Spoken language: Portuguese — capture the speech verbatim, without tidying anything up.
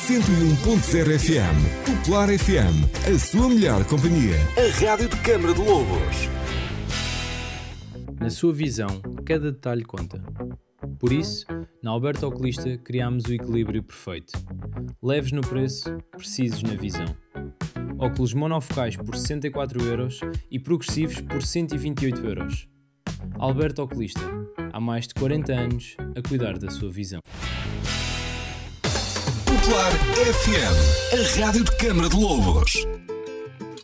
cento e um ponto zero F M. Popular F M, a sua melhor companhia. A rádio de Câmara de Lobos. Na sua visão, cada detalhe conta. Por isso, na Alberto Oculista criámos o equilíbrio perfeito. Leves no preço, precisos na visão. Óculos monofocais por sessenta e quatro euros e progressivos por cento e vinte e oito euros. Alberto Oculista, há mais de quarenta anos a cuidar da sua visão. Popular F M, a rádio de Câmara de Lobos.